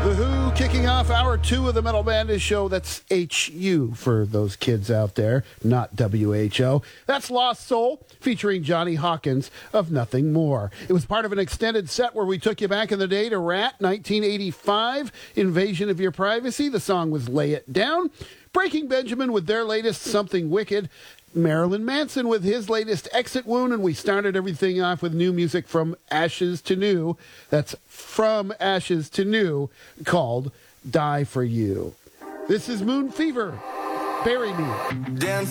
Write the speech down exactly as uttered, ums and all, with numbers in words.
The Who kicking off hour two of the Metal Bandit show. That's H U for those kids out there, not W H O. That's Lost Soul featuring Johnny Hawkins of Nothing More. It was part of an extended set where we took you back in the day to Rat, nineteen eighty-five, Invasion of Your Privacy. The song was Lay It Down. Breaking Benjamin with their latest Something Wicked. Marilyn Manson with his latest Exit Wound, and we started everything off with new music from Ashes to New. That's From Ashes to New, called Die For You. This is Moon Fever. Bury Me.